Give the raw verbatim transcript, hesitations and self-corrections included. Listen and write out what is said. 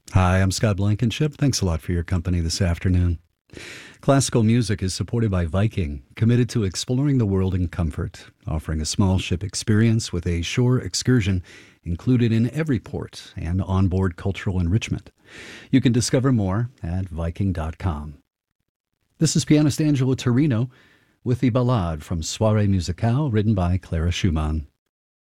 Hi, I'm Scott Blankenship. Thanks a lot for your company this afternoon. Classical music is supported by Viking, committed to exploring the world in comfort, offering a small ship experience with a shore excursion included in every port and onboard cultural enrichment. You can discover more at Viking dot com. This is pianist Angelo Torino with the Ballade from Soirée Musicale, written by Clara Schumann.